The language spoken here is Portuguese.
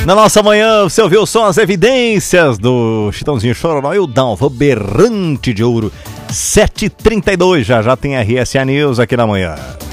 Na nossa manhã, você ouviu só as evidências do Chitãozinho Chororó e o Dalva Berrante de Ouro. 7h32, já tem RSA News aqui na manhã.